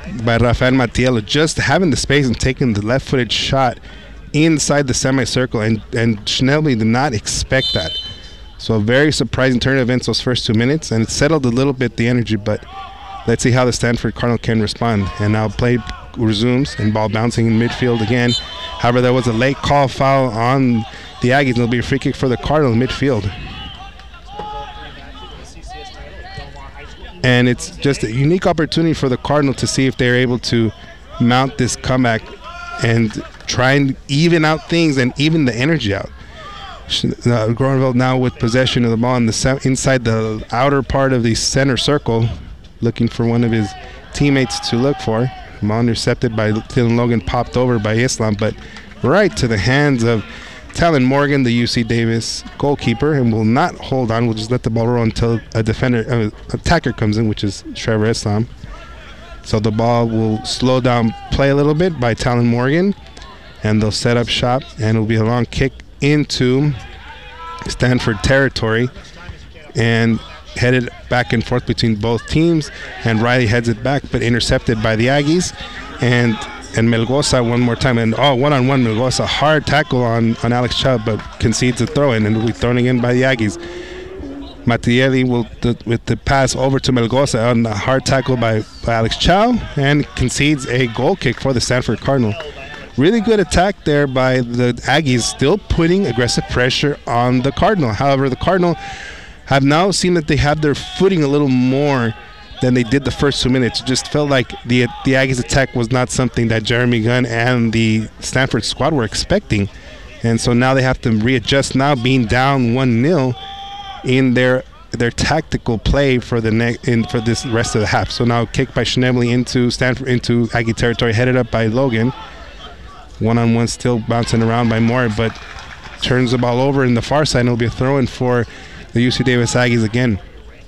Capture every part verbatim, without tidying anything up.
by Rafael Matiello, just having the space and taking the left-footed shot inside the semicircle, and, and Schnelly did not expect that. So a very surprising turn of events those first two minutes, and it settled a little bit the energy, but let's see how the Stanford Cardinal can respond. And now play resumes and ball bouncing in midfield again. However, there was a late call foul on the Aggies, and it'll be a free kick for the Cardinal in midfield. And it's just a unique opportunity for the Cardinal to see if they're able to mount this comeback and try and even out things and even the energy out. Uh, Groeneveld now with possession of the ball in the se- inside the outer part of the center circle, looking for one of his teammates to look for. Ball intercepted by Dylan Logan, popped over by Islam, but right to the hands of Talon Morgan, the U C Davis goalkeeper, and will not hold on. We'll just let the ball roll until a defender, uh, attacker comes in, which is Trevor Islam. So the ball will slow down play a little bit by Talon Morgan, and they'll set up shop, and it'll be a long kick into Stanford territory, and headed back and forth between both teams, and Riley heads it back, but intercepted by the Aggies, and and Melgoza one more time, and oh, one-on-one Melgoza, hard tackle on, on Alex Chow, but concedes a throw-in, and will be thrown in by the Aggies. Matielli will th- with the pass over to Melgoza on a hard tackle by, by Alex Chow, and concedes a goal kick for the Stanford Cardinal. Really good attack there by the Aggies, still putting aggressive pressure on the Cardinal. However, the Cardinal have now seen that they have their footing a little more than they did the first two minutes. It just felt like the the Aggies attack was not something that Jeremy Gunn and the Stanford squad were expecting. And so now they have to readjust, now being down one nil in their their tactical play for the ne- in for this rest of the half. So now kick by Schnebly into Stanford into Aggie territory, headed up by Logan. One-on-one still bouncing around by Moore, but turns the ball over in the far side, and it'll be a throw-in for the U C Davis Aggies again.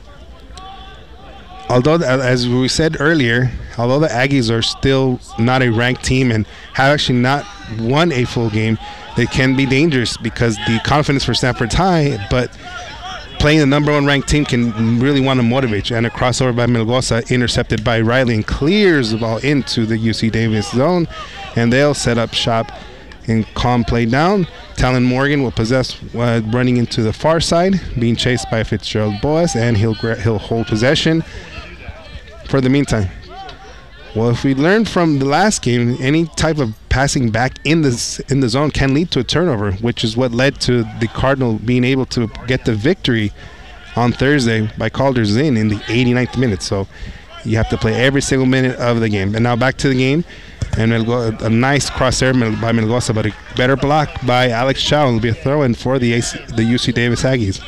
Although, as we said earlier, although the Aggies are still not a ranked team and have actually not won a full game, they can be dangerous because the confidence for Stanford's high, but playing the number one ranked team can really want to motivate you. And a crossover by Melgoza, intercepted by Riley, and clears the ball into the U C Davis zone, and they'll set up shop and calm play down. Talon Morgan will possess, uh, running into the far side, being chased by Fitzgerald Boas, and he'll he'll hold possession for the meantime. Well, if we learned from the last game, any type of passing back in the in the zone can lead to a turnover, which is what led to the Cardinal being able to get the victory on Thursday by Calder's Inn in the eighty-ninth minute. So you have to play every single minute of the game. And now back to the game. And Melgo- a nice crosshair by Melgoza, but a better block by Alex Chow. It'll be a throw-in for the A C, the U C Davis Aggies.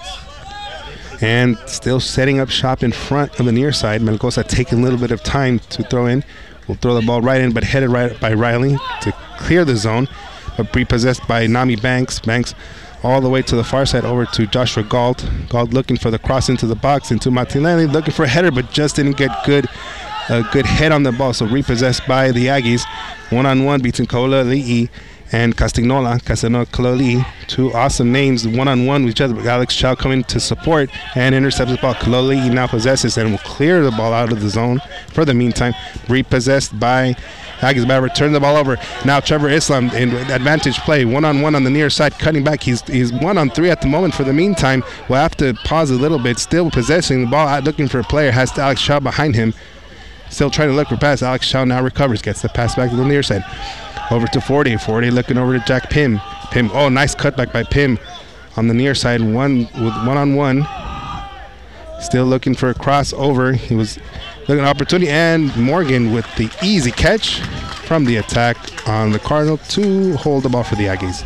And still setting up shop in front of the near side. Melgoza taking a little bit of time to throw in. Will throw the ball right in, but headed right by Riley to clear the zone. But repossessed by Nami Banks. Banks all the way to the far side over to Joshua Galt. Galt looking for the cross into the box, into Martinelli, looking for a header, but just didn't get good a good head on the ball. So repossessed by the Aggies. One-on-one between Kaola Li'i and Castagnola. Castagnola Kaloli, two awesome names, one-on-one with each other. Alex Chow coming to support and intercepts the ball. Kaloli now possesses and will clear the ball out of the zone for the meantime. Repossessed by Aggies, about to return the ball over. Now Trevor Islam in advantage play, one-on-one on the near side, cutting back. He's he's one-on-three at the moment for the meantime. We'll have to pause a little bit. Still possessing the ball, out looking for a player. Has Alex Chow behind him. Still trying to look for pass. Alex Chow now recovers, gets the pass back to the near side. Over to Forty. Forty looking over to Jack Pym. Pym, oh, nice cutback by Pym on the near side, one with one-on-one. Still looking for a crossover. He was looking at opportunity, and Morgan with the easy catch from the attack on the Cardinal to hold the ball for the Aggies.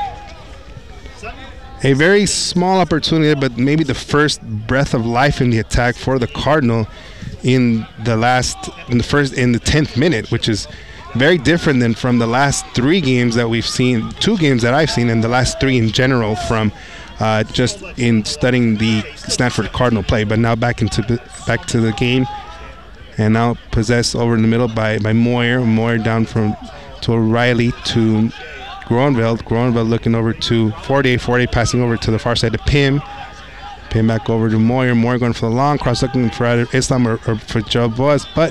A very small opportunity, but maybe the first breath of life in the attack for the Cardinal in the last, in the first, in the tenth minute, which is very different than from the last three games that we've seen, two games that I've seen, and the last three in general from uh, just in studying the Stanford Cardinal play. But now back into back to the game, and now possessed over in the middle by by Moyer. Moyer down from to O'Reilly to Groeneveld. Groeneveld looking over to Forty. Forty passing over to the far side to Pym. Pym back over to Moyer. Moyer going for the long cross, looking for either Islam or, or for Joe Boas, but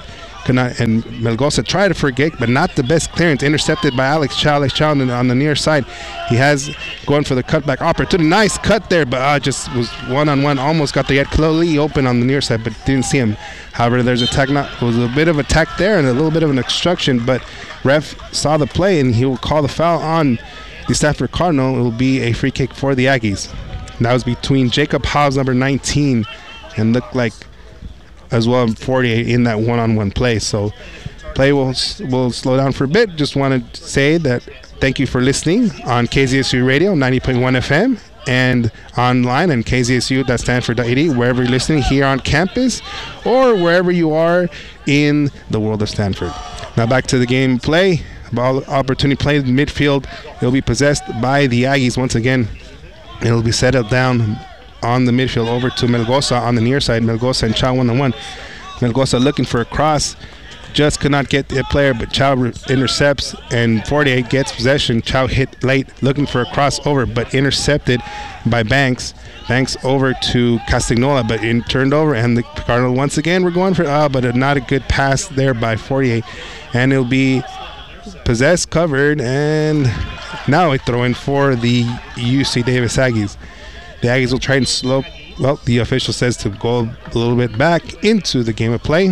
could not, and Melgoza tried to forget, but not the best clearance. Intercepted by Alex Chow. Alex Chow on the, on the near side. He has going for the cutback opportunity. Nice cut there, but uh, just was one-on-one. Almost got the Chloe open on the near side, but didn't see him. However, there's a tag. Not, it was a bit of attack there and a little bit of an obstruction, but ref saw the play, and he will call the foul on the Stanford Cardinal. It will be a free kick for the Aggies. That was between Jacob Hobbs, number nineteen, and looked like as well forty-eight in that one-on-one play. So play will will slow down for a bit. Just want to say that thank you for listening on K Z S U Radio ninety point one F M and online on K Z S U dot stanford dot e d u, wherever you're listening here on campus or wherever you are in the world of Stanford. Now back to the game play. Ball opportunity play in midfield. It'll be possessed by the Aggies once again. It'll be settled down on the midfield over to Melgoza on the near side. Melgoza and Chow one-on-one. Melgoza looking for a cross. Just could not get the player, but Chow re- intercepts, and forty-eight gets possession. Chow hit late, looking for a crossover, but intercepted by Banks. Banks over to Castagnola, but in, turned over, and the Cardinal once again we're going for, uh, but a, not a good pass there by forty-eight. And it'll be possessed, covered, and now a throw in for the U C Davis Aggies. The Aggies will try and slow, well, the official says to go a little bit back into the game of play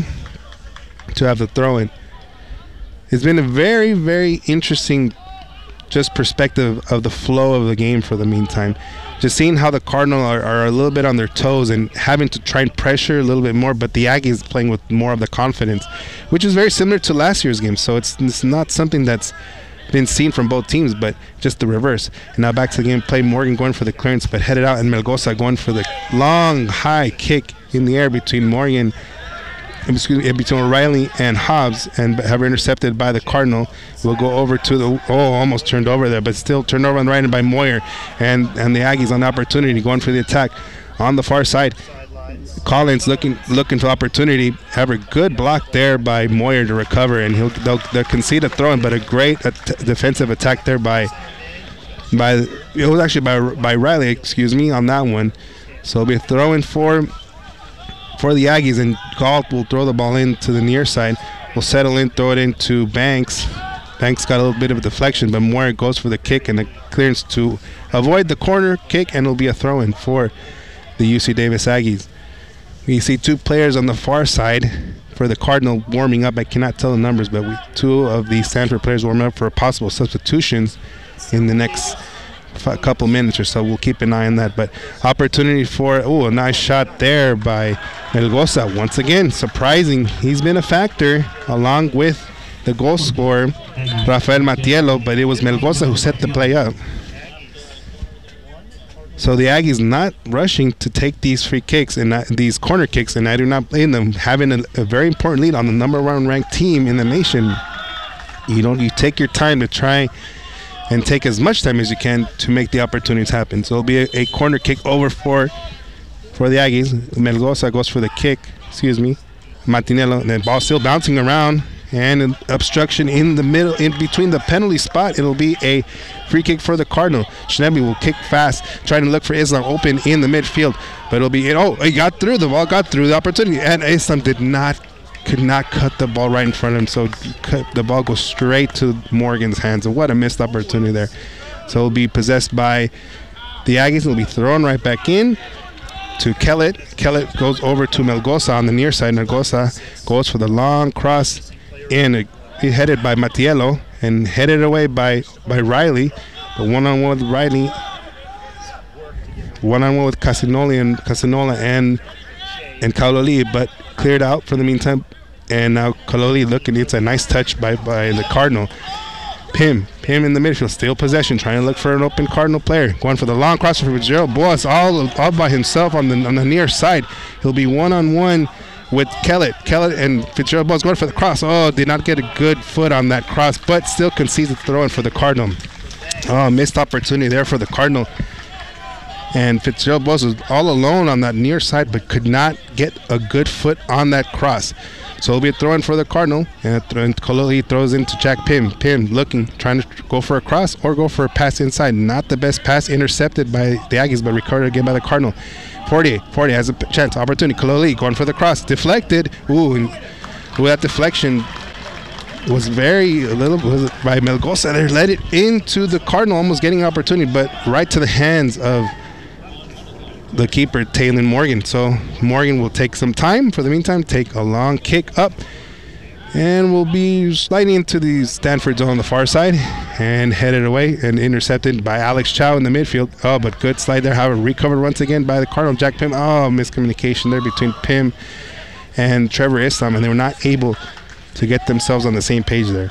to have the throw in. It's been a very, very interesting just perspective of the flow of the game for the meantime. Just seeing how the Cardinal are, are a little bit on their toes and having to try and pressure a little bit more, but the Aggies playing with more of the confidence, which is very similar to last year's game. So it's, it's not something that's been seen from both teams, but just the reverse. And now back to the game play. Morgan going for the clearance, but headed out, and Melgoza going for the long, high kick in the air between Morgan, excuse me, between O'Reilly and Hobbs, and have intercepted by the Cardinal. Will go over to the, oh, almost turned over there, but still turned over on the right by Moyer, and, and the Aggies on the opportunity going for the attack on the far side. Collins looking looking for opportunity. Have a good block there by Moyer to recover, and he'll they'll, they'll concede a throw in, but a great at- defensive attack there by by it was actually by by Riley, excuse me, on that one. So it'll be a throw in for for the Aggies, and Galt will throw the ball in to the near side. Will settle in, throw it into Banks. Banks got a little bit of a deflection, but Moyer goes for the kick and the clearance to avoid the corner kick, and it'll be a throw in for the U C Davis Aggies. We see two players on the far side for the Cardinal warming up. I cannot tell the numbers, but we, two of the Stanford players warming up for possible substitutions in the next f- couple minutes or so. We'll keep an eye on that. But opportunity for, oh, a nice shot there by Melgoza. Once again, surprising. He's been a factor along with the goal scorer, Rafael Matiello, but it was Melgoza who set the play up. So the Aggies not rushing to take these free kicks and not, these corner kicks, and I do not blame them. Having a, a very important lead on the number one ranked team in the nation, you know, you take your time to try and take as much time as you can to make the opportunities happen. So it'll be a, a corner kick over for for the Aggies. Melgoza goes for the kick, excuse me, Martinello, and the ball still bouncing around. And an obstruction in the middle, in between the penalty spot. It'll be a free kick for the Cardinal. Schnebby will kick fast, trying to look for Islam open in the midfield. But it'll be, oh, he got through. The ball got through the opportunity. And Islam did not, could not cut the ball right in front of him. So cut, the ball goes straight to Morgan's hands. And what a missed opportunity there. So it'll be possessed by the Aggies. It'll be thrown right back in to Kellett. Kellett goes over to Melgoza on the near side. Melgoza goes for the long cross. And he headed by Matiello and headed away by, by Riley. But one-on-one with Riley, one-on-one with Casanoli and Casanola and and Kauloli, but cleared out for the meantime. And now Kauloli looking, it's a nice touch by, by the Cardinal. Pim, Pim in the midfield, still possession, trying to look for an open Cardinal player. Going for the long crosser for Fitzgerald. Boss all, all by himself on the on the near side. He'll be one-on-one with Kellett. Kellett and Fitzgerald Boss going for the cross. Oh, did not get a good foot on that cross, but still concedes the throw in for the Cardinal. Oh, missed opportunity there for the Cardinal. And Fitzgerald Boss was all alone on that near side, but could not get a good foot on that cross. So it'll be a throw in for the Cardinal. And Kauloli throws into Jack Pim. Pim looking, trying to go for a cross or go for a pass inside. Not the best pass, intercepted by the Aggies, but recovered again by the Cardinal. forty, forty has a chance, opportunity. Kauloli going for the cross, deflected. Ooh, and with that deflection was very a little was by Melgoza there, led it into the Cardinal, almost getting an opportunity, but right to the hands of the keeper, Taylor Morgan. So Morgan will take some time. For the meantime, take a long kick up, and will be sliding into the Stanford zone on the far side and headed away and intercepted by Alex Chow in the midfield. Oh, but good slide there. However, recovered once again by the Cardinal, Jack Pim. Oh, miscommunication there between Pim and Trevor Islam, and they were not able to get themselves on the same page there.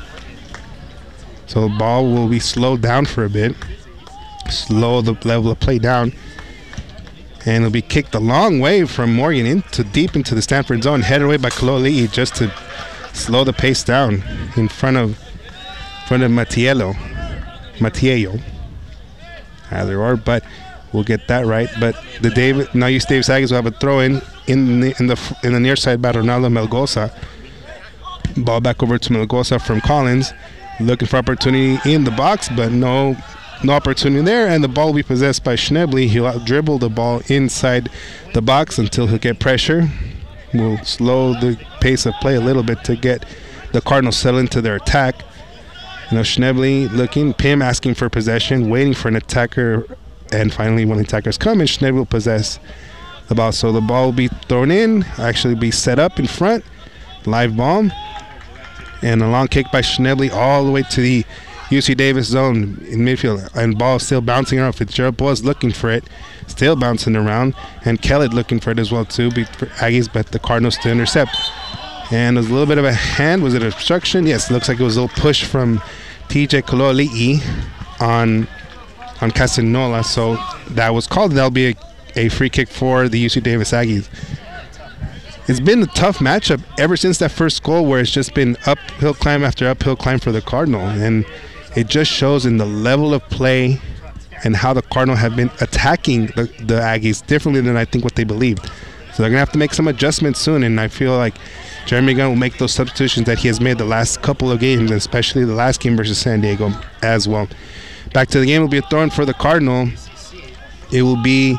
So the ball will be slowed down for a bit, slow the level of play down, and it'll be kicked a long way from Morgan into deep into the Stanford zone, headed away by Kaloli'i just to slow the pace down in front of in front of Matiello, Matiello, either or, but we'll get that right. But the David now East Davis Aggies will have a throw in in the in the in the near side by Ronaldo Melgoza. Ball back over to Melgoza from Collins, looking for opportunity in the box, but no no opportunity there, and the ball will be possessed by Schnebly. He'll dribble the ball inside the box until he'll get pressure. We'll slow the pace of play a little bit to get the Cardinals settled into their attack. You know, Schnebly looking, Pim asking for possession, waiting for an attacker, and finally when the attackers come in, Schnebly will possess the ball. So the ball will be thrown in, actually be set up in front, live ball, and a long kick by Schnebly all the way to the U C Davis zone in midfield, and ball still bouncing around. Fitzgerald was looking for it, still bouncing around, and Kellett looking for it as well too, for Aggies, but the Cardinals to intercept. And there's a little bit of a hand. Was it obstruction? Yes, it looks like it was a little push from T J Kaloli'i on on Casanola, so that was called. That'll be a, a free kick for the U C Davis Aggies. It's been a tough matchup ever since that first goal, where it's just been uphill climb after uphill climb for the Cardinal, and it just shows in the level of play and how the Cardinal have been attacking the, the Aggies differently than I think what they believed. So they're going to have to make some adjustments soon, and I feel like Jeremy Gunn will make those substitutions that he has made the last couple of games, and especially the last game versus San Diego as well. Back to the game will be a throw-in for the Cardinal. It will be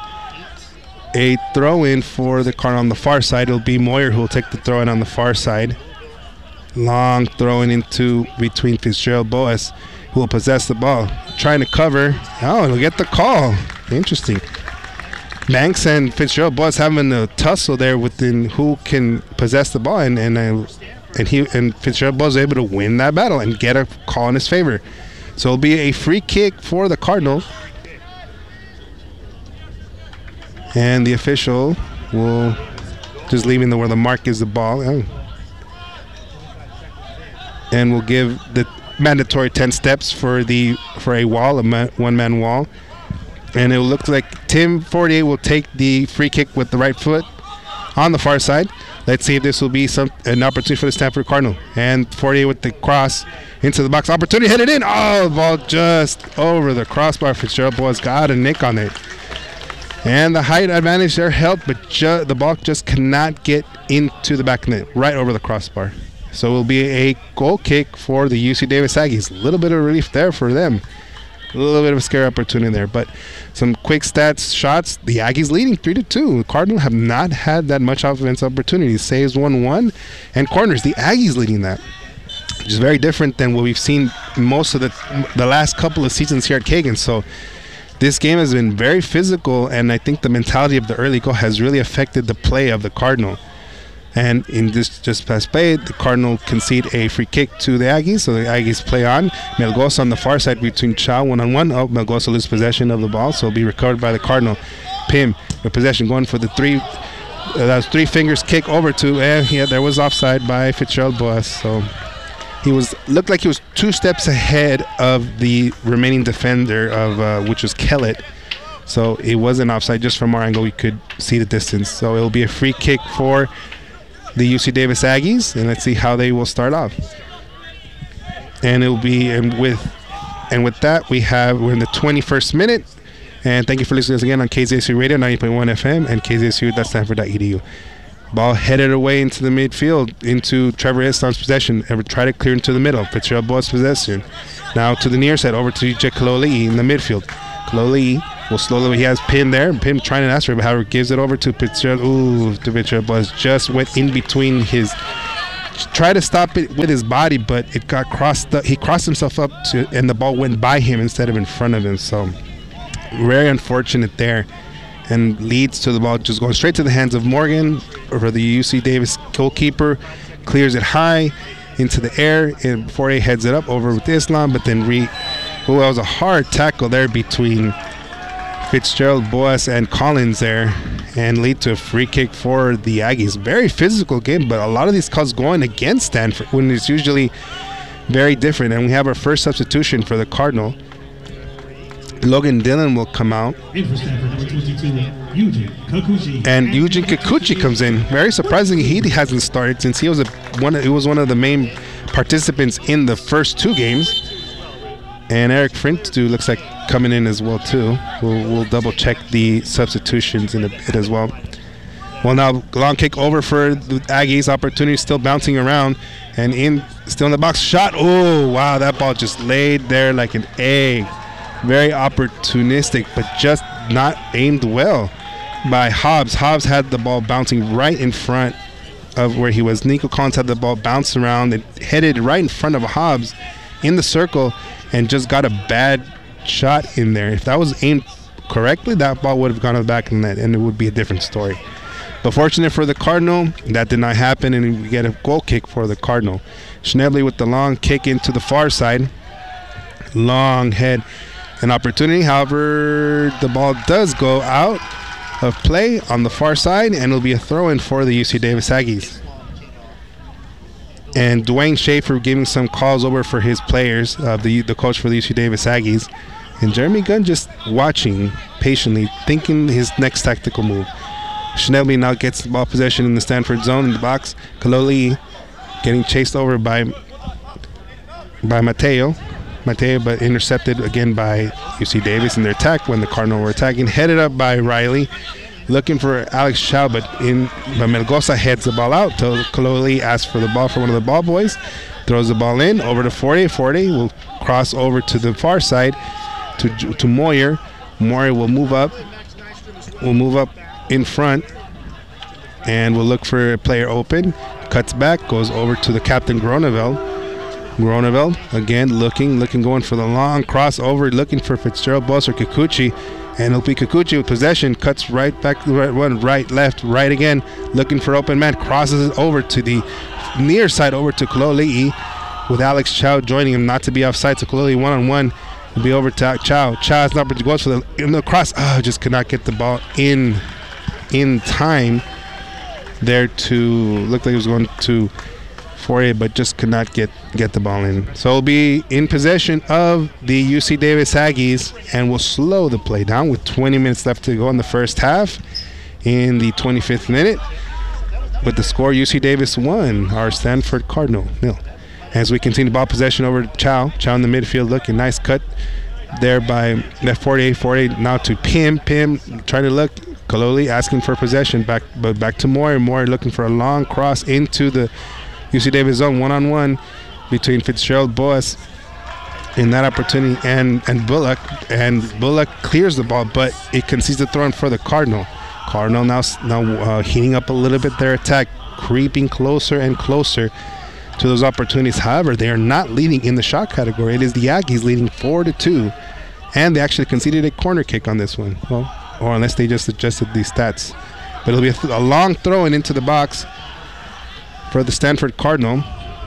a throw-in for the Cardinal on the far side. It'll be Moyer who will take the throw-in on the far side. Long throw-in into between Fitzgerald Boas, who will possess the ball. Trying to cover. Oh, he'll get the call. Interesting. Banks and Fitzgerald Boas having a tussle there within who can possess the ball, and and uh, and he and Fitzgerald Boas was able to win that battle and get a call in his favor. So it'll be a free kick for the Cardinals. And the official will just leaving the where the mark is the ball. Oh. And we'll give the mandatory ten steps for the for a wall, a ma- one-man wall. And it will look like Tim forty-eight will take the free kick with the right foot on the far side. Let's see if this will be some an opportunity for the Stanford Cardinal. And forty-eight with the cross into the box. Opportunity headed in. Oh, the ball just over the crossbar. Fitzgerald Boas got a nick on it. And the height advantage there helped, but ju- the ball just cannot get into the back net, right over the crossbar. So it will be a goal kick for the U C Davis Aggies. A little bit of relief there for them. A little bit of a scary opportunity there, but some quick stats shots. The Aggies leading three to two. The Cardinals have not had that much offense opportunities. Saves one one, and corners. The Aggies leading that, which is very different than what we've seen most of the the last couple of seasons here at Kagan. So this game has been very physical, and I think the mentality of the early goal has really affected the play of the Cardinal. And in this just past play, the Cardinal concede a free kick to the Aggies, so the Aggies play on. Melgoza on the far side between Chow one-on-one. Oh, Melgoza loses possession of the ball, so it'll be recovered by the Cardinal. Pim, the possession going for the three, uh, that was three fingers kick over to, and yeah, there was offside by Fitzgerald Boas. So he was looked like he was two steps ahead of the remaining defender, of uh, which was Kellett. So it wasn't offside. Just from our angle, we could see the distance. So it'll be a free kick for the U C Davis Aggies, and let's see how they will start off. And it'll be and with and with that we have we're in the twenty-first minute. And thank you for listening to us again on K Z S U Radio ninety point one F M and K Z S U dot stanford dot e d u. Ball headed away into the midfield into Trevor Islam's possession, and try to clear into the middle. Fitzgerald Boas possession. Now to the near side over to J. Kaloli'i in the midfield. Kaloli'i will slowly, he has Pim there. Pim trying to ask for it, but however gives it over to Fitzgerald. Ooh, to Fitzgerald Boas just went in between his tried to stop it with his body, but it got crossed. Up, he crossed himself up, to, and the ball went by him instead of in front of him. So very unfortunate there, and leads to the ball just going straight to the hands of Morgan over the U C Davis goalkeeper. Clears it high into the air, and Forte heads it up over with Islam, but then re. Well, that was a hard tackle there between Fitzgerald, Boas, and Collins there, and lead to a free kick for the Aggies. Very physical game, but a lot of these calls going against Stanford when it's usually very different. And we have our first substitution for the Cardinal. Logan Dillon will come out. In for Stanford, number twenty-two, Eugene Kikuchi. And Eugene Kikuchi comes in. Very surprising he hasn't started since he was a one. He was one of the main participants in the first two games. And Eric Frintu looks like coming in as well too. We'll, we'll double check the substitutions in a bit as well. Well, now long kick over for the Aggies. Opportunity still bouncing around, and in still in the box. Shot. Oh wow, that ball just laid there like an egg. Very opportunistic, but just not aimed well by Hobbs. Hobbs had the ball bouncing right in front of where he was. Nico Collins had the ball bounce around and headed right in front of Hobbs in the circle, and just got a bad shot in there. If that was aimed correctly, that ball would have gone to the back of the net, and it would be a different story. But fortunate for the Cardinal, that did not happen, and we get a goal kick for the Cardinal. Schnebley with the long kick into the far side. Long head. An opportunity, however, the ball does go out of play on the far side, and it'll be a throw-in for the U C Davis Aggies. And Dwayne Schaefer giving some calls over for his players, uh, the the coach for the U C Davis Aggies, and Jeremy Gunn just watching patiently, thinking his next tactical move. Schnelby now gets the ball possession in the Stanford zone in the box. Kaloli getting chased over by by Mateo. Mateo, but intercepted again by U C Davis in their attack when the Cardinal were attacking. Headed up by Riley, looking for Alex Chow, but in but Melgoza heads the ball out. So Kaloli asks for the ball from one of the ball boys, throws the ball in over to Forte. Forte will cross over to the far side to to Moyer. Moyer will move up, will move up in front, and will look for a player open. Cuts back, goes over to the captain Groeneveld. Groeneveld again looking, looking, going for the long crossover, looking for Fitzgerald, Boss, or Kikuchi, and it'll be Kikuchi with possession. Cuts right back, right, one, right, left, right again, looking for open man. Crosses it over to the near side, over to Kaloli'i, with Alex Chow joining him, not to be offside. So Kaloli'i one on one will be over to Chow. Chow has number goes for the in the cross. Oh, just could not get the ball in in time there to look like it was going to Forte, but just could not get get the ball in. So it'll be in possession of the U C Davis Aggies, and we'll slow the play down with twenty minutes left to go in the first half. In the twenty-fifth minute, with the score, U C Davis one, our Stanford Cardinal nil. As we continue ball possession over to Chow. Chow in the midfield, looking nice cut there by that Forte. Forte now to Pim. Pim trying to look. Kaloli asking for possession back, but back to Moore. Moore looking for a long cross into the U C Davis zone, one-on-one between Fitzgerald, Boas in that opportunity, and, and Bullock. And Bullock clears the ball, but it concedes the throw in for the Cardinal. Cardinal now, now uh, heating up a little bit their attack, creeping closer and closer to those opportunities. However, they are not leading in the shot category. It is the Aggies leading four to two, and they actually conceded a corner kick on this one. Well, or unless they just adjusted these stats. But it'll be a, th- a long throw in into the box for the Stanford Cardinal,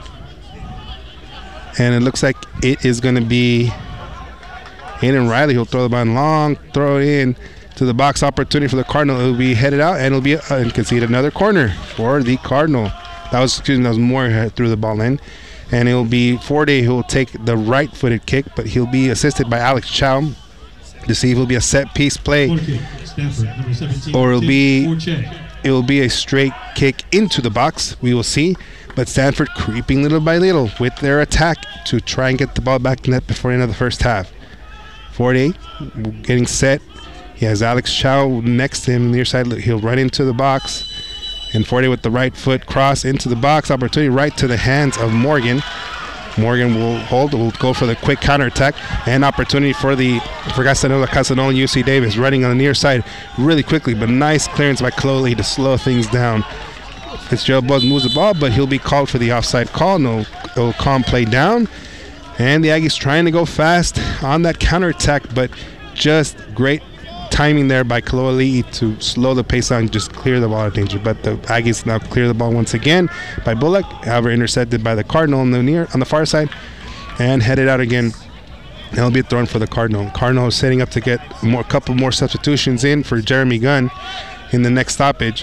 and it looks like it is going to be Aiden Riley who'll throw the ball in. Long throw in to the box, opportunity for the Cardinal. It will be headed out, and it'll be uh, and concede another corner for the Cardinal. That was excuse me, that was Moore who threw the ball in, and it will be Forte who will take the right-footed kick, but he'll be assisted by Alex Chow to see if it'll be a set-piece play, or it'll be. It will be a straight kick into the box. We will see. But Stanford creeping little by little with their attack to try and get the ball back net before the end of the first half. Forte getting set. He has Alex Chow next to him near side. He'll run into the box. And Forte with the right foot cross into the box. Opportunity right to the hands of Morgan. Morgan will hold, will go for the quick counterattack, and opportunity for the for Casanova Casanova U C Davis running on the near side really quickly, but nice clearance by Kaloli to slow things down Fitzgerald Boas moves the ball, but he'll be called for the offside call. No, it'll calm play down. And the Aggies trying to go fast on that counterattack, but just great timing there by Kaloali'i to slow the pace down and just clear the ball out of danger. But the Aggies now clear the ball once again by Bullock. However, intercepted by the Cardinal on the near on the far side and headed out again. It'll be thrown for the Cardinal. Cardinal is setting up to get more, a couple more substitutions in for Jeremy Gunn in the next stoppage.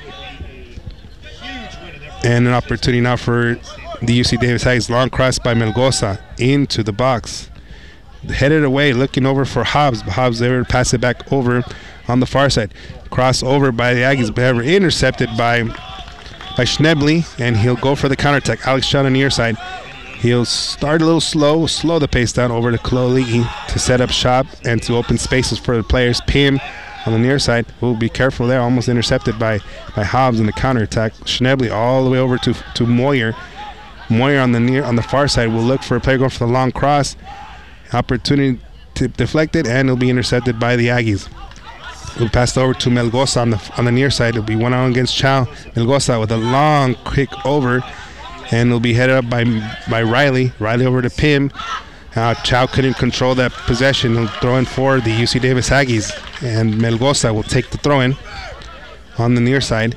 And an opportunity now for the U C Davis Aggies. Long cross by Melgoza into the box. Headed away, looking over for Hobbs. But Hobbs there to pass it back over on the far side. Cross over by the Aggies, but ever intercepted by by Schnebley, and he'll go for the counterattack. Alex Chow on the near side. He'll start a little slow, slow the pace down over to Kaloali'i to set up shop and to open spaces for the players. Pim on the near side. We'll be careful there. Almost intercepted by, by Hobbs in the counterattack. Schnebley all the way over to to Moyer. Moyer on the near on the far side will look for a player going for the long cross. Opportunity to deflect it, and it'll be intercepted by the Aggies. We'll pass it over to Melgoza on the on the near side. It'll be one on against Chow. Melgoza with a long, quick over, and it'll be headed up by by Riley. Riley over to Pim. Uh, Chow couldn't control that possession. He'll throw in for the U C Davis Aggies, and Melgoza will take the throw in on the near side.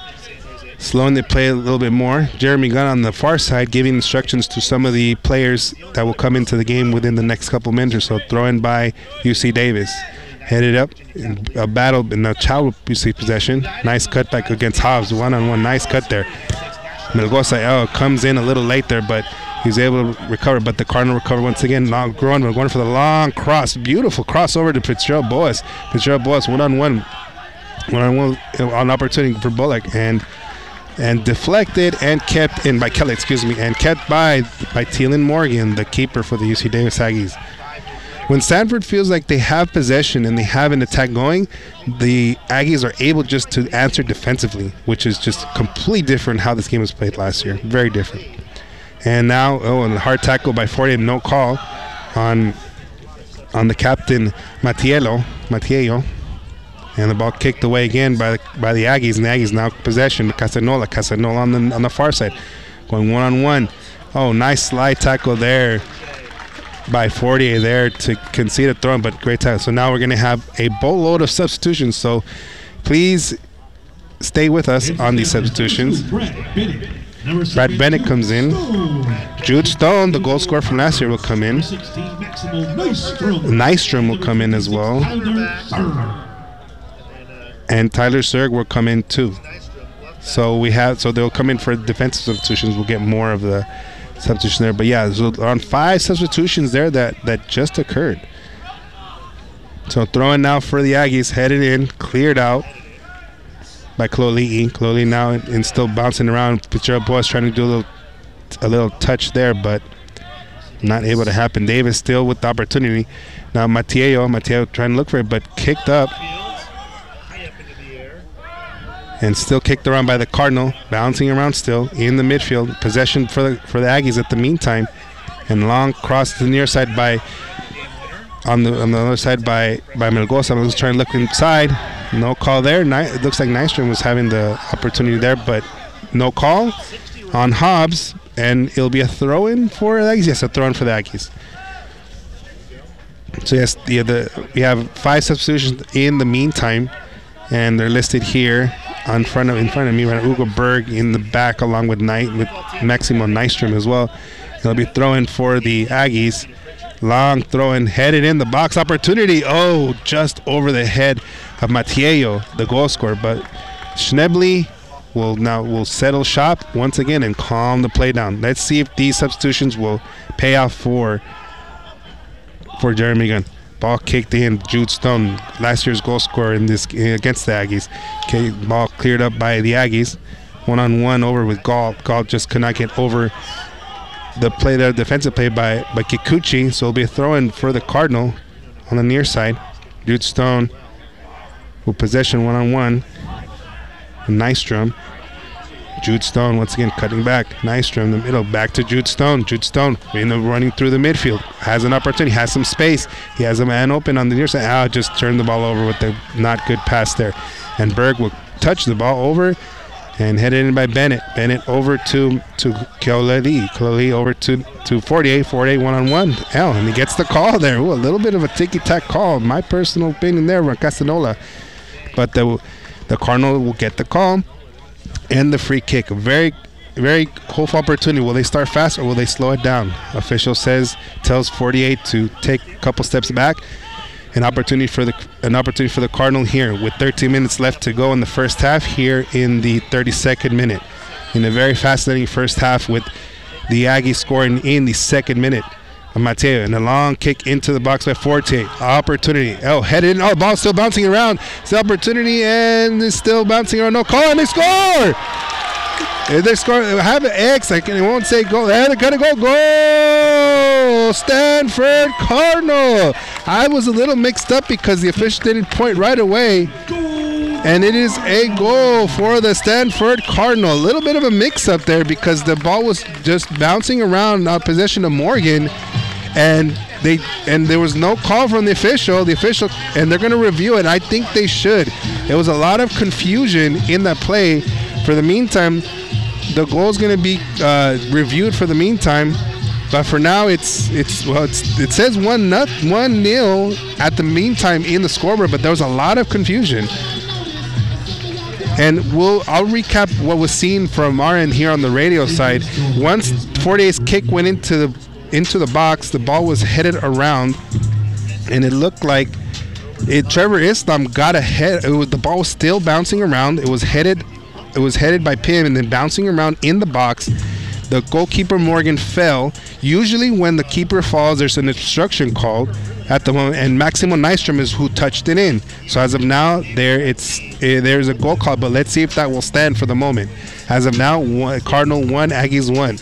Slowing the play a little bit more. Jeremy Gunn on the far side giving instructions to some of the players that will come into the game within the next couple minutes or so. Throw in by U C Davis. Headed up, in a battle in the Chow U C possession. Nice cutback against Hobbs. One-on-one, nice cut there. Melgoza oh, comes in a little late there, but he's able to recover. But the Cardinal recover once again. Long going, we're going for the long cross. Beautiful crossover to Fitzgerald Boas. Fitzgerald Boas one-on-one. One-on-one on opportunity for Bullock. And and deflected and kept in by Kelly, excuse me, and kept by by Thielen Morgan, the keeper for the U C Davis Aggies. When Stanford feels like they have possession and they have an attack going, the Aggies are able just to answer defensively, which is just completely different how this game was played last year. Very different. And now, oh, and a hard tackle by Forte, no call on on the captain Mattiello, Mattiello. And the ball kicked away again by the, by the Aggies, and the Aggies now possession. Casanola, Casanola on the on the far side, going one on one. Oh, nice slide tackle there by Fortier there to concede a throw, but great tackle. So now we're going to have a boatload of substitutions. So please stay with us on these substitutions. Brad Bennett comes in. Jude Stone, the goal scorer from last year, will come in. Nystrom will come in as well. And Tyler Serg will come in too. So we have, so they'll come in for defensive substitutions. We'll get more of the substitution there. But yeah, so on five substitutions there that, that just occurred. So throwing now for the Aggies, headed in, cleared out by Kaloali'i. Kaloali'i now and still bouncing around. Fitzgerald Boas trying to do a little, a little touch there, but not able to happen. Davis still with the opportunity. Now Mateo, Mateo trying to look for it, but kicked up. And still kicked around by the Cardinal, bouncing around still in the midfield. Possession for the for the Aggies at the meantime, and long cross to the near side by on the on the other side by by Melgoza. I was trying to look inside, no call there. Ni- it looks like Nystrom was having the opportunity there, but no call on Hobbs, and it'll be a throw-in for the Aggies. Yes, a throw-in for the Aggies. So yes, the, the we have five substitutions in the meantime, and they're listed here. On front of in front of me, right, Ugo Berg in the back, along with Knight with Maximo Nystrom as well. They'll be throwing for the Aggies. Long throw in, headed in the box opportunity. Oh, just over the head of Mattiello, the goal scorer. But Schnebley will now will settle shop once again and calm the play down. Let's see if these substitutions will pay off for for Jeremy Gunn. Ball kicked in. Jude Stone, last year's goal scorer in this against the Aggies. Okay, ball cleared up by the Aggies. One-on-one over with Gall. Gall just could not get over the play there, defensive play by, by Kikuchi. So it'll be a throw-in for the Cardinal on the near side. Jude Stone with possession one-on-one. Nystrom. Jude Stone once again cutting back. Nystrom in the middle, back to Jude Stone. Jude Stone running through the midfield. Has an opportunity, has some space. He has a man open on the near side. Ah, just turned the ball over with the not good pass there. And Berg will touch the ball over And headed in by Bennett. Bennett over to to Keoleli. Keoleli over to, to forty-eight. forty-eight one-on-one. L, and he gets the call there. Ooh, a little bit of a ticky-tack call. My personal opinion there from Castanola. But the, the Cardinal will get the call and the free kick. Very, very hopeful opportunity. Will they start fast or will they slow it down? Official says, tells forty-eight to take a couple steps back. An opportunity for the an opportunity for the Cardinal here with thirteen minutes left to go in the first half here in the thirty-second minute. In a very fascinating first half with the Aggies scoring in the second minute. Mateo and a long kick into the box by Forte. Opportunity. Oh, headed in. Oh, ball still bouncing around. It's the opportunity and it's still bouncing around. No call and they score! They score. Have an X. I, can, I won't say goal. They're gonna go goal. Stanford Cardinal. I was a little mixed up because the official didn't point right away, and it is a goal for the Stanford Cardinal. A little bit of a mix-up there because the ball was just bouncing around on possession of Morgan, and they and there was no call from the official. The official and they're gonna review it. I think they should. There was a lot of confusion in that play. For the meantime, the goal is going to be uh, reviewed for the meantime, but for now it's it's well it's, it says one nut one nil at the meantime in the scoreboard, but there was a lot of confusion. And we'll I'll recap what was seen from our end here on the radio side. Once forty-eight's kick went into the into the box, the ball was headed around, and it looked like it. Trevor Islam got ahead. It was, the ball was still bouncing around. It was headed. It was headed by Pim and then bouncing around in the box. The goalkeeper Morgan fell. Usually when the keeper falls, there's an obstruction called at the moment, and Maximo Nystrom is who touched it in. So as of now, there it's uh, there's a goal call, but let's see if that will stand for the moment. As of now, one, Cardinal one, Aggies one.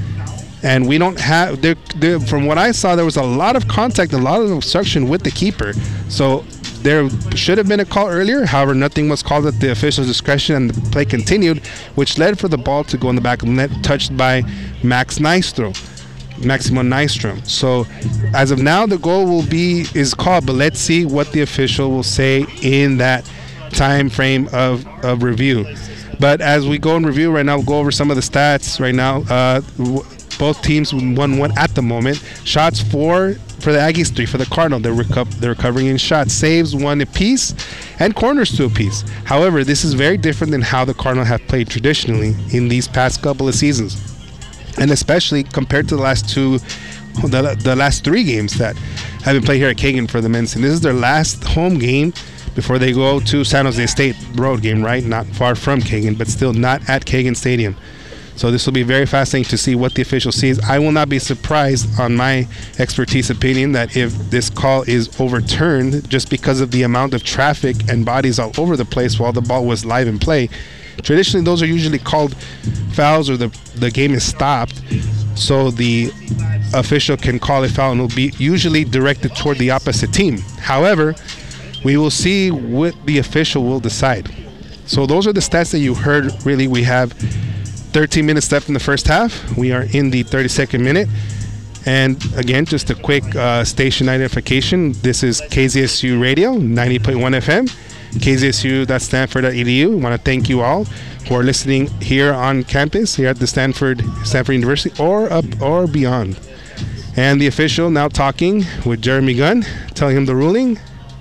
And we don't have, there, there, from what I saw, there was a lot of contact, a lot of obstruction with the keeper. So there should have been a call earlier. However, nothing was called at the official's discretion, and the play continued, which led for the ball to go in the back of the net, touched by Max Nystrom, Maximo Nystrom. So, as of now, the goal will be is called, but let's see what the official will say in that time frame of, of review. But as we go and review right now, we'll go over some of the stats right now. Uh, both teams one one at the moment. Shots four for the Aggies, three for the Cardinal. They're, reco- they're recovering in shots. Saves one apiece, and corners two apiece. However, this is very different than how the Cardinal have played traditionally in these past couple of seasons, and especially compared to the last two, the, the last three games that have been played here at Kagan for the men's. And this is their last home game before they go to San Jose State road game, right? Not far from Kagan, but still not at Kagan Stadium. So this will be very fascinating to see what the official sees. I will not be surprised, on my expertise opinion, that if this call is overturned just because of the amount of traffic and bodies all over the place while the ball was live in play. Traditionally, those are usually called fouls, or the, the game is stopped, so the official can call a foul and it will be usually directed toward the opposite team. However, we will see what the official will decide. So those are the stats that you heard. Really, we have thirteen minutes left in the first half. We are in the thirty-second minute. And again, just a quick uh, station identification. This is K Z S U Radio, ninety point one F M, K Z S U dot stanford dot e d u. We want to thank you all who are listening here on campus, here at the Stanford Stanford University, or up or beyond. And the official now talking with Jeremy Gunn, telling him the ruling.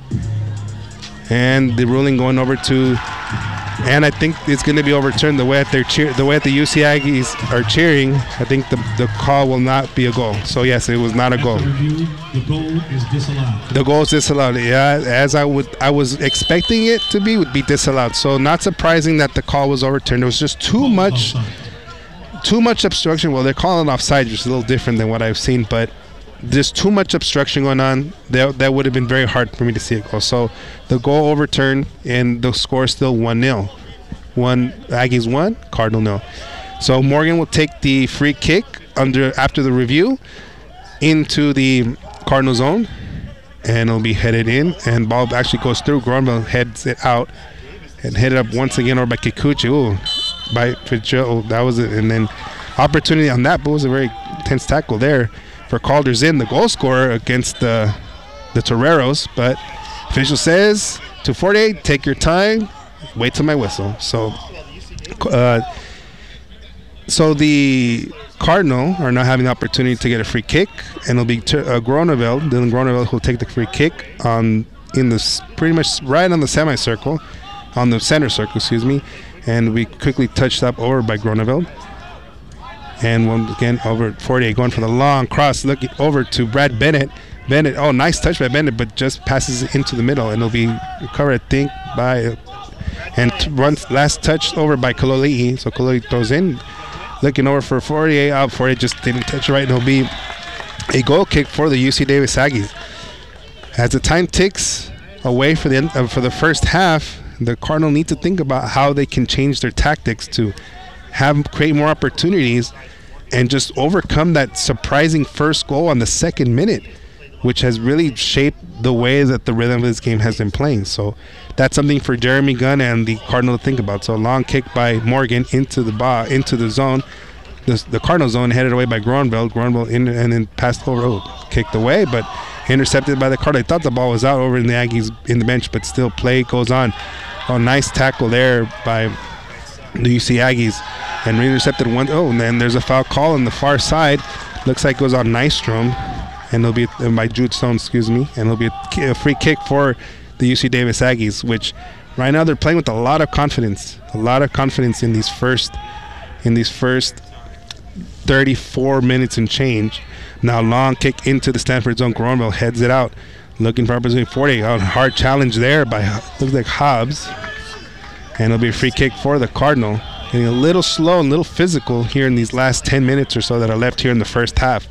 And the ruling going over to, and I think it's going to be overturned. The way that they're cheer, the way that the U C Aggies are cheering, I think the the call will not be a goal. So yes, it was not a goal. After review, the goal is disallowed. The goal is disallowed. Yeah, as I would, I was expecting it to be, would be disallowed. So not surprising that the call was overturned. There was just too much, too much obstruction. Well, they're calling it offside, which is a little different than what I've seen, but there's too much obstruction going on. That, that would have been very hard for me to see it go. So the goal overturned, and the score is still one nil. One Aggies one, Cardinal nil. So Morgan will take the free kick under after the review into the Cardinal zone, and it'll be headed in, and ball actually goes through. Granville heads it out and headed up once again over by Kikuchi. Ooh, by Fitzgerald. That was it. And then opportunity on that, but it was a very tense tackle there for Calder's in, the goal scorer against the the Toreros. But official says to forty-eight, take your time, wait till my whistle. So Uh, so the Cardinal are now having the opportunity to get a free kick, and it'll be ter- uh, Groeneveld, Dylan Groeneveld, who'll take the free kick on in the pretty much right on the semicircle, on the center circle, excuse me, and we quickly touched up over by Groeneveld. And once again, over Fortier going for the long cross, looking over to Brad Bennett. Bennett, oh, nice touch by Bennett, but just passes it into the middle, and it'll be recovered, I think, by, and t- runs last touch over by Kaloli'i. So Kaloli'i throws in, looking over for Fortier. Out, Fortier just didn't touch it right, and it'll be a goal kick for the U C Davis Aggies. As the time ticks away for the end, uh, for the first half, the Cardinal need to think about how they can change their tactics to have create more opportunities and just overcome that surprising first goal on the second minute, which has really shaped the way that the rhythm of this game has been playing. So that's something for Jeremy Gunn and the Cardinal to think about. So a long kick by Morgan into the ba- into the zone, the, the Cardinal zone, headed away by Groeneveld. Groeneveld in and then passed over, oh, kicked away, but intercepted by the Cardinal. I thought the ball was out over in the Aggies in the bench, but still play goes on. Oh, nice tackle there by the U C Aggies, and intercepted one. Oh, and then there's a foul call on the far side. Looks like it goes on Nystrom, and it'll be uh, by Jude Stone, excuse me, and it'll be a, a free kick for the U C Davis Aggies, which right now they're playing with a lot of confidence, a lot of confidence in these first, in these first thirty-four minutes and change. Now long kick into the Stanford zone. Groeneveld heads it out, looking for opportunity. forty. Oh, hard challenge there by looks like Hobbs. And it'll be a free kick for the Cardinal. Getting a little slow and a little physical here in these last ten minutes or so that are left here in the first half.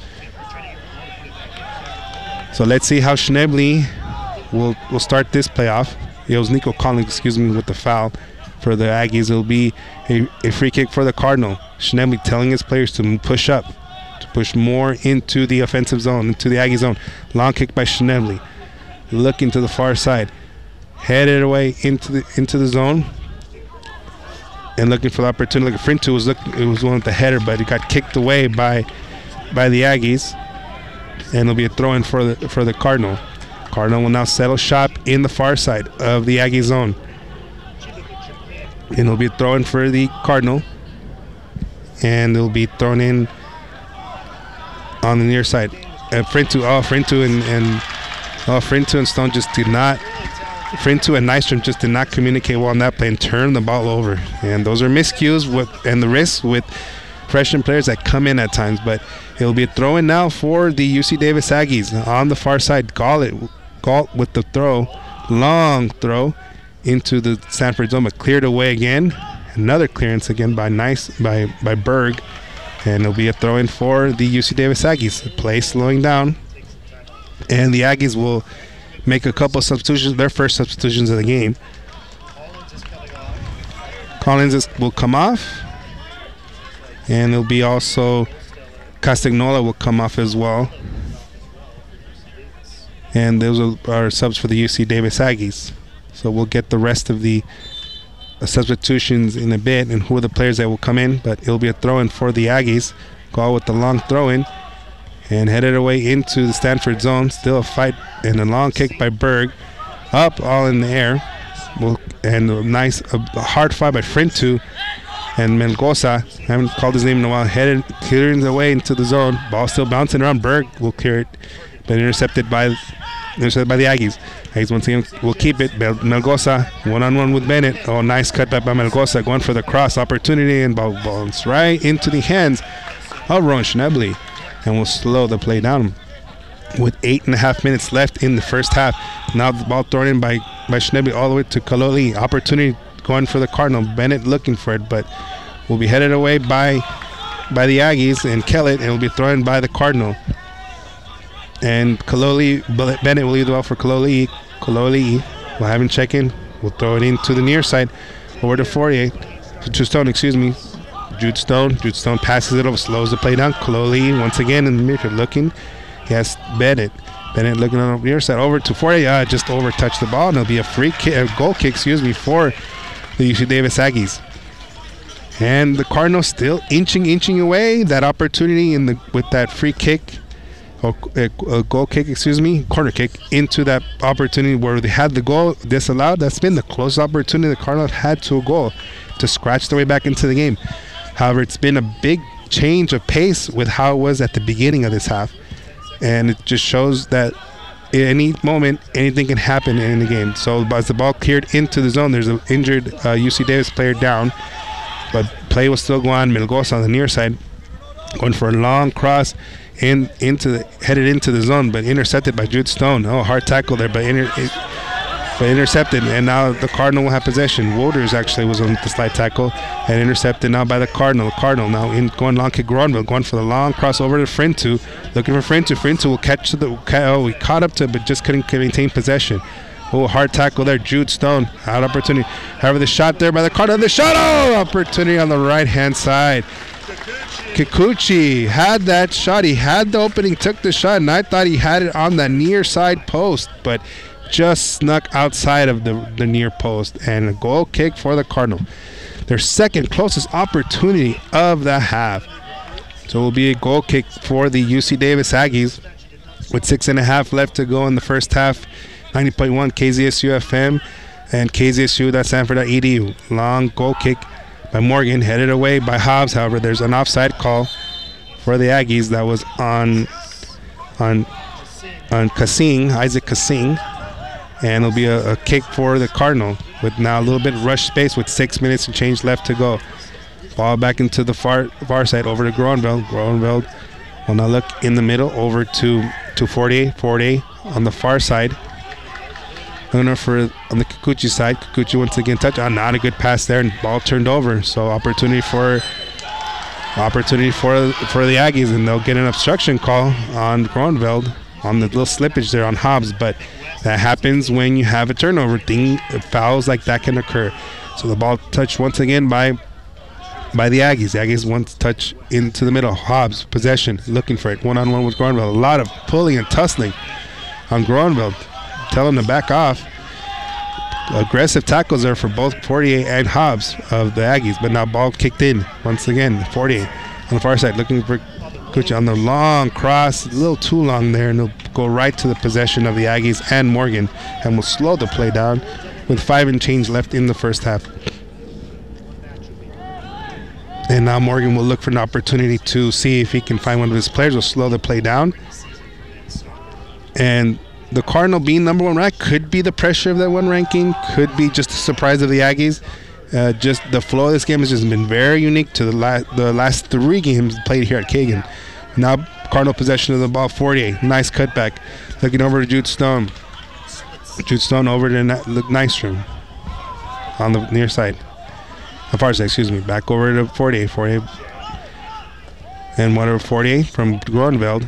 So let's see how Schnebly will will start this playoff. It was Nico Collins, excuse me, with the foul for the Aggies. It'll be a, a free kick for the Cardinal. Schnebly telling his players to push up, to push more into the offensive zone, into the Aggie zone. Long kick by Schnebly. Looking to the far side. Headed away into the into the zone. And looking for the opportunity. Like Frintu was looking, it was one with the header, but it got kicked away by by the Aggies. And it'll be a throw-in for the for the Cardinal. Cardinal will now settle shop in the far side of the Aggie zone. And it'll be a throw-in for the Cardinal. And it'll be thrown in on the near side. Uh, Frintu, oh, Frintu and, and oh, Frintu and Stone just did not. Frintu and Nystrom just did not communicate well on that play and turn the ball over. And those are miscues with, and the risks with freshman players that come in at times. But it'll be a throw-in now for the U C Davis Aggies on the far side. Galt, Galt with the throw, long throw into the Stanford zone, but cleared away again. Another clearance again by Nice by by Berg, and it'll be a throw-in for the U C Davis Aggies. Play slowing down, and the Aggies will make a couple substitutions, their first substitutions of the game. Collins is, will come off, and it'll be also Castagnola will come off as well. And those are our subs for the U C Davis Aggies. So we'll get the rest of the uh, substitutions in a bit and who are the players that will come in, but it'll be a throw-in for the Aggies. Go with the long throw-in. And headed away into the Stanford zone. Still a fight and a long kick by Berg. Up, all in the air. Well, and a nice, a, a hard fight by Frintu and Melgosa. Haven't called his name in a while. Headed, clearing the way into the zone. Ball still bouncing around. Berg will clear it, but intercepted by, intercepted by the Aggies. Aggies once again will keep it. Melgosa one-on-one with Bennett. Oh, nice cutback by Melgosa. Going for the cross opportunity and ball bounce right into the hands of Ron Schnebly. And we'll slow the play down with eight and a half minutes left in the first half. Now the ball thrown in by, by Schnebly all the way to Kaloli. Opportunity going for the Cardinal. Bennett looking for it, but will be headed away by by the Aggies and Kellett, and will be thrown by the Cardinal. And Kaloli, Bennett will lead the ball for Kaloli. Kaloli will have him check in. We'll throw it into the near side over to Fortier. To Stone, excuse me. Jude Stone. Jude Stone passes it over, slows the play down. Kaloli once again in the midfield looking. He has Bennett. Bennett looking on the near side over to Fortier. Uh, just over touched the ball, and it'll be a free kick, a goal kick, excuse me, for the U C Davis Aggies. And the Cardinals still inching, inching away. That opportunity in the with that free kick or a, a goal kick, excuse me, corner kick into that opportunity where they had the goal disallowed. That's been the closest opportunity the Cardinals had to a goal to scratch their way back into the game. However, it's been a big change of pace with how it was at the beginning of this half, and it just shows that at any moment anything can happen in the game. So as the ball cleared into the zone, there's an injured uh, U C Davis player down, but play was still going on. Melgoza on the near side going for a long cross in into the, headed into the zone, but intercepted by Jude Stone. Oh, hard tackle there, but, inter, it, but intercepted, and now the Cardinal will have possession. Wouters actually was on the slide tackle and intercepted now by the Cardinal. The Cardinal now in going long kick. Gronville going for the long cross over to Frintu, looking for Frintu. Frintu will catch the. Oh, he caught up to it, but just couldn't maintain possession. Oh, hard tackle there. Jude Stone out opportunity. However, the shot there by the Cardinal. The shot. Oh, opportunity on the right hand side. Kikuchi had that shot. He had the opening, took the shot, and I thought he had it on the near side post, but just snuck outside of the, the near post. And a goal kick for the Cardinal. Their second closest opportunity of the half. So it will be a goal kick for the U C Davis Aggies with six and a half left to go in the first half. ninety point one K Z S U F M and K Z S U dot sanford dot e d u. Long goal kick by Morgan, headed away by Hobbs. However, there's an offside call for the Aggies that was on on on Kassing, Isaac Kassing, and it'll be a, a kick for the Cardinal with now a little bit rush space with six minutes and change left to go. Ball back into the far far side over to Gronville. Gronville will now look in the middle over to to Forte. Forte on the far side. Owner for on the Kikuchi side. Kikuchi once again touch. Oh, not a good pass there, and ball turned over. So opportunity for opportunity for for the Aggies, and they'll get an obstruction call on Gronveld on the little slippage there on Hobbs. But that happens when you have a turnover. Thing fouls like that can occur. So the ball touched once again by by the Aggies. The Aggies once touch into the middle. Hobbs possession, looking for it one on one with Gronveld. A lot of pulling and tussling on Gronveld. Tell him to back off. Aggressive tackles there for both Fortier and Hobbs of the Aggies, but now ball kicked in once again. Fortier on the far side looking for Kucha on the long cross, a little too long there, and he'll go right to the possession of the Aggies and Morgan, and will slow the play down with five and change left in the first half. And now Morgan will look for an opportunity to see if he can find one of his players. Will slow the play down. And the Cardinal being number one ranked could be the pressure of that one ranking, could be just a surprise of the Aggies. Uh, just the flow of this game has just been very unique to the, la- the last three games played here at Kagan. Now Cardinal possession of the ball, forty-eight. Nice cutback. Looking over to Jude Stone. Jude Stone over to Na- Nystrom on the near side. The far side, excuse me. Back over to forty-eight. forty-eight. And whatever forty-eight from Gronveld.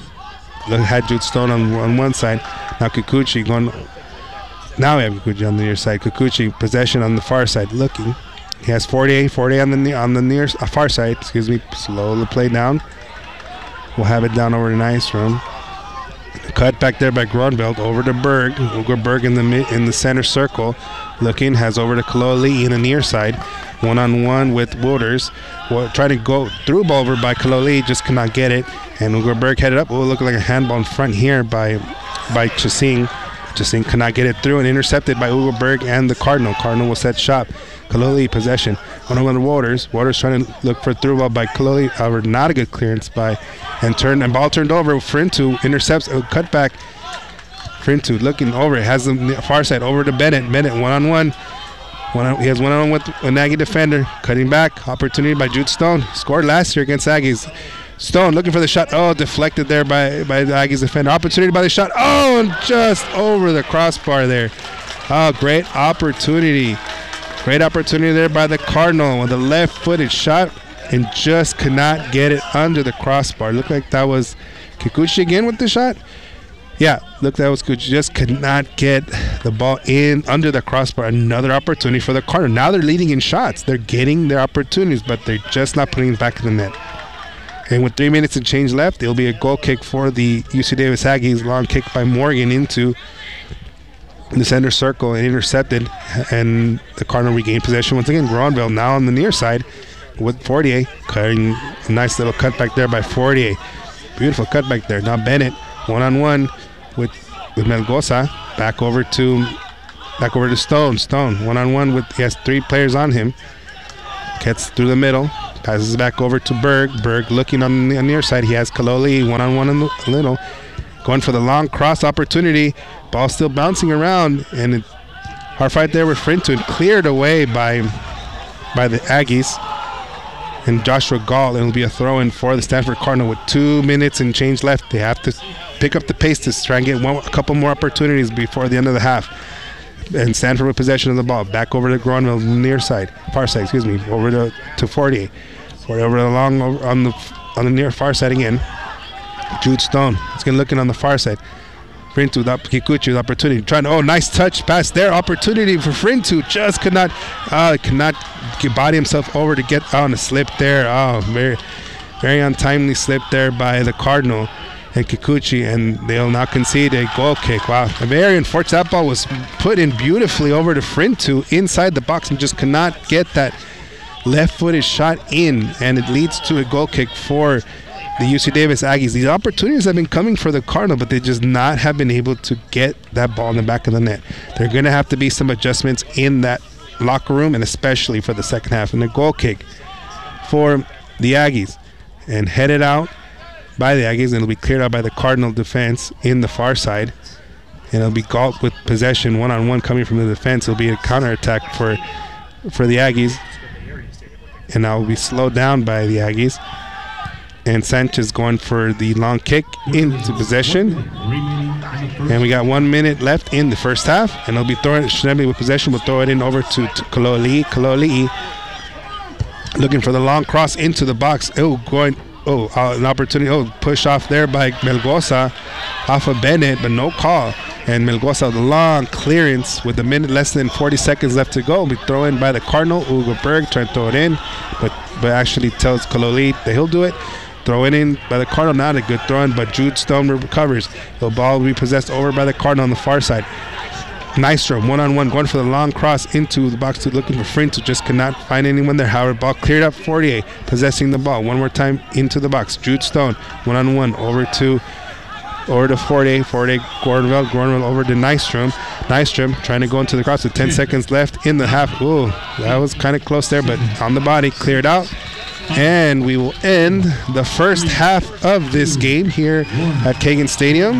Had Jude Stone on, on one side. Now Kikuchi going. Now we have Kikuchi on the near side. Kikuchi possession on the far side. Looking. He has forty-eight. forty on the near, on the near uh, far side. Excuse me. Slow the play down. We'll have it down over to Nystrom. Cut back there by Gronveld over to Berg. Ugo Berg in the mid, in the center circle. Looking has over to Kaloli in the near side. One on one with Wouters. Well, trying to go through ball over by Kaloli, just cannot get it. And Ugo Berg headed up. Will look like a handball in front here by by Chasing. Chasing cannot get it through and intercepted by Ugo Berg and the Cardinal. Cardinal will set shot. Kaloli possession. One on one to Wouters. Wouters trying to look for through ball by Kaloli. However, not a good clearance by and turn and ball turned over. Frintu intercepts a cutback. Frintu looking over. Has the far side over to Bennett. Bennett one on one. One on, he has one on one with a Aggie defender. Cutting back. Opportunity by Jude Stone. Scored last year against Aggies. Stone looking for the shot. Oh, deflected there by, by the Aggies defender. Opportunity by the shot. Oh, and just over the crossbar there. Oh, great opportunity. Great opportunity there by the Cardinal with a left-footed shot and just could not get it under the crossbar. Looked like that was Kikuchi again with the shot. Yeah, look, that was good. Just could not get the ball in under the crossbar. Another opportunity for the Cardinal. Now they're leading in shots. They're getting their opportunities, but they're just not putting it back in the net. And with three minutes and change left, it'll be a goal kick for the U C Davis Aggies. Long kick by Morgan into the center circle and intercepted. And the Cardinal regained possession once again. Gronville now on the near side with Fortier. Cutting a nice little cutback there by Fortier. beautiful cutback there. Now Bennett one-on-one with, with Melgoza. Back over to back over to Stone. Stone one-on-one with, he has three players on him. Gets through the middle. Passes back over to Berg. Berg looking on the, on the near side. He has Kaloli one-on-one in the little. Going for the long cross opportunity. Ball still bouncing around. And it, hard fight there with Frintu. Cleared away by, by the Aggies. And Joshua Gall. It'll be a throw-in for the Stanford Cardinal with two minutes and change left. They have to pick up the pace to try and get one, a couple more opportunities before the end of the half. And Stanford with possession of the ball. Back over to Gronville, near side. Far side, excuse me. Over to, to Fortier. Fortier over the long, over on the on the near far side again. Jude Stone. He's going to look in on the far side. Frintu, Kikuchi with opportunity. Trying to, oh, nice touch pass there. Opportunity for Frintu. Just could not, uh, could not get body himself over to get on a slip there. Oh, very, very untimely slip there by the Cardinal and Kikuchi, and they'll now concede a goal kick. Wow, very unfortunate. That ball was put in beautifully over to Frintu inside the box and just could not get that left-footed shot in, and it leads to a goal kick for the U C Davis Aggies. These opportunities have been coming for the Cardinal, but they just not have been able to get that ball in the back of the net. There are going to have to be some adjustments in that locker room, and especially for the second half. And the goal kick for the Aggies, and headed out by the Aggies, and it'll be cleared out by the Cardinal defense in the far side. And it'll be Galt with possession, one-on-one coming from the defense. It'll be a counterattack for for the Aggies. And now will be slowed down by the Aggies. And Sanchez going for the long kick into possession. And we got one minute left in the first half. And they'll be throwing it, Schnebly with possession will throw it in over to, to Kaloli. Kaloli looking for the long cross into the box. Oh, going, oh, uh, an opportunity. Oh, push off there by Melgoza off of Bennett, but no call. And Melgoza, the long clearance with a minute less than forty seconds left to go. We throw in by the Cardinal. Ugo Berg trying to throw it in, but but actually tells Kaloli that he'll do it. Throw it in by the Cardinal. Not a good throw in, but Jude Stone recovers. The ball will be possessed over by the Cardinal on the far side. Nystrom, one-on-one, going for the long cross into the box, to looking for Frintu. Just cannot find anyone there. However, ball cleared up. Fortier possessing the ball. One more time into the box. Jude Stone, one-on-one, over to over to Fortier. Fortier, Gordonville, Gordonville over to Nystrom. Nystrom trying to go into the cross with ten seconds left in the half. Ooh, that was kind of close there, but on the body, cleared out. And we will end the first half of this game here at Kagan Stadium.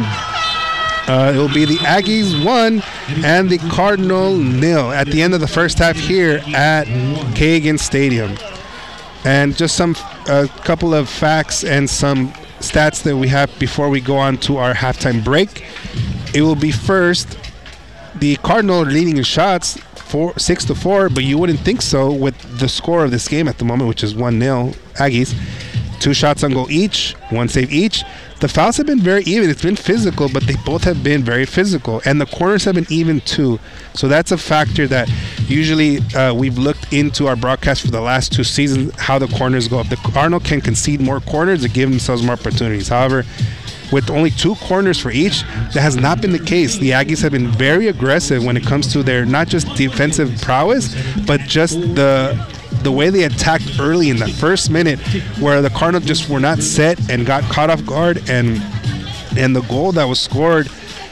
Uh, it will be the Aggies one and the Cardinal nil at the end of the first half here at Kagan Stadium. And just some a couple of facts and some stats that we have before we go on to our halftime break. It will be first, the Cardinal are leading in shots, four, six to four, but you wouldn't think so with the score of this game at the moment, which is one nil Aggies. Two shots on goal each, one save each. The fouls have been very even. It's been physical, but they both have been very physical. And the corners have been even too. So that's a factor that usually uh, we've looked into our broadcast for the last two seasons, how the corners go. If the Cardinal can concede more corners, they give themselves more opportunities. However, with only two corners for each, that has not been the case. The Aggies have been very aggressive when it comes to their not just defensive prowess, but just the the way they attacked early in the first minute, where the Cardinals just were not set and got caught off guard, and and the goal that was scored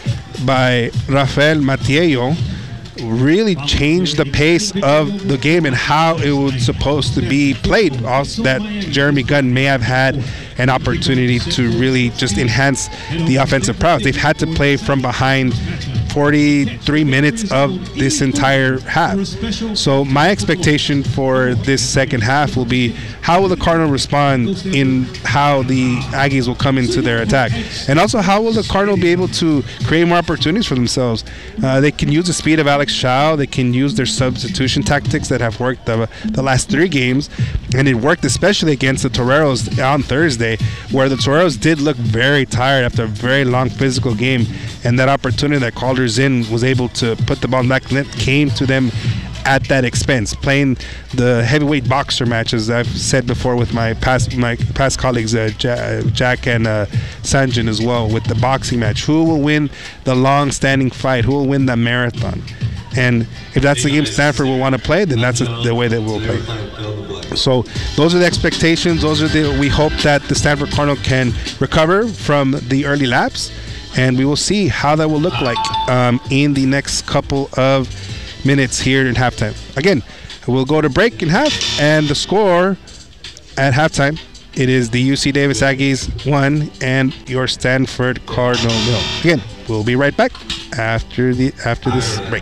by Rafael Matiello really changed the pace of the game and how it was supposed to be played. Also, that Jeremy Gunn may have had an opportunity to really just enhance the offensive prowess. They've had to play from behind forty-three minutes of this entire half. So my expectation for this second half will be, how will the Cardinal respond in how the Aggies will come into their attack? And also, how will the Cardinal be able to create more opportunities for themselves? Uh, they can use the speed of Alex Shaw. They can use their substitution tactics that have worked the, the last three games. And it worked especially against the Toreros on Thursday, where the Toreros did look very tired after a very long physical game. And that opportunity that Calder Zinn was able to put the ball in the back net came to them at that expense. Playing the heavyweight boxer matches, I've said before with my past my past colleagues, uh, Jack and uh, Sanjin as well, with the boxing match. Who will win the long-standing fight? Who will win the marathon? And if that's the game Stanford will want to play, then that's a, the way that we'll play. So those are the expectations. Those are the we hope that the Stanford Cardinal can recover from the early lapse, and we will see how that will look like um, in the next couple of minutes here in halftime. Again, we'll go to break in half, and the score at halftime, it is the U C Davis Aggies one and your Stanford Cardinal nil. Again, we'll be right back after the after this break.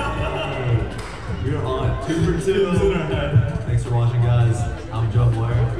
We're on two for two. Thanks for watching, guys. I'm Joe Moyer.